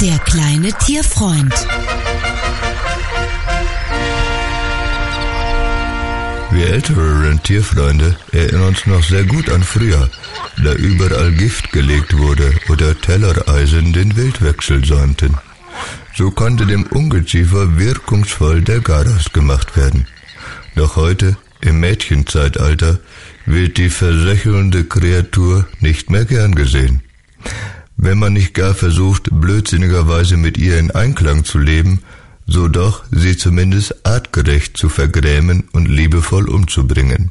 Der kleine Tierfreund. Wir älteren Tierfreunde erinnern uns noch sehr gut an früher, da überall Gift gelegt wurde oder Tellereisen den Wildwechsel säumten. So konnte dem Ungeziefer wirkungsvoll der Garaus gemacht werden. Doch heute, im Mädchenzeitalter, wird die versächelnde Kreatur nicht mehr gern gesehen. Wenn man nicht gar versucht, blödsinnigerweise mit ihr in Einklang zu leben, so doch sie zumindest artgerecht zu vergrämen und liebevoll umzubringen.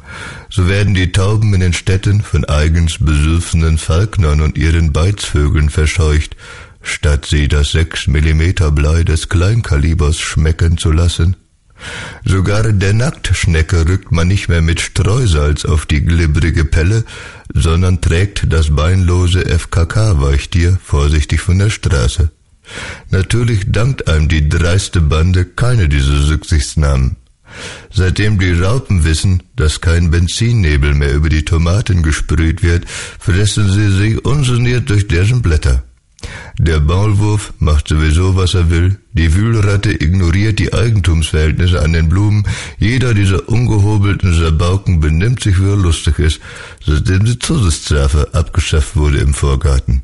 So werden die Tauben in den Städten von eigens besoffenen Falknern und ihren Beizvögeln verscheucht, statt sie das 6 mm Blei des Kleinkalibers schmecken zu lassen. Sogar der Nacktschnecke rückt man nicht mehr mit Streusalz auf die glibbrige Pelle, sondern trägt das beinlose FKK-Weichtier vorsichtig von der Straße. Natürlich dankt einem die dreiste Bande keine dieser Rücksichtsnahmen. Seitdem die Raupen wissen, dass kein Benzinnebel mehr über die Tomaten gesprüht wird, fressen sie sich ungeniert durch deren Blätter. Der Maulwurf macht sowieso, was er will, die Wühlratte ignoriert die Eigentumsverhältnisse an den Blumen, jeder dieser ungehobelten Sabauken benimmt sich, wie er lustig ist, seitdem die Todesstrafe abgeschafft wurde im Vorgarten.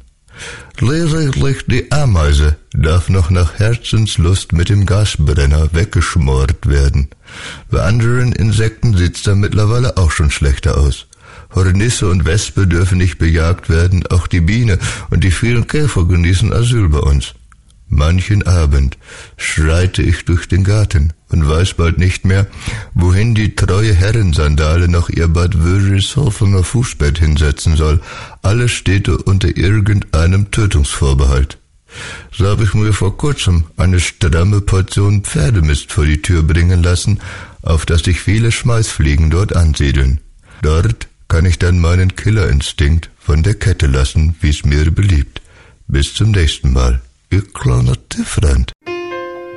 Lediglich die Ameise darf noch nach Herzenslust mit dem Gasbrenner weggeschmort werden. Bei anderen Insekten sieht's da mittlerweile auch schon schlechter aus. Hornisse und Wespe dürfen nicht bejagt werden, auch die Biene und die vielen Käfer genießen Asyl bei uns. Manchen Abend schreite ich durch den Garten und weiß bald nicht mehr, wohin die treue Herrensandale noch ihr Bad Wörishoffener Fußbett hinsetzen soll. Alles steht unter irgendeinem Tötungsvorbehalt. So habe ich mir vor kurzem eine stramme Portion Pferdemist vor die Tür bringen lassen, auf dass sich viele Schmeißfliegen dort ansiedeln. Dort kann ich dann meinen Killerinstinkt von der Kette lassen, wie es mir beliebt. Bis zum nächsten Mal. Ihr kleiner Tierfreund.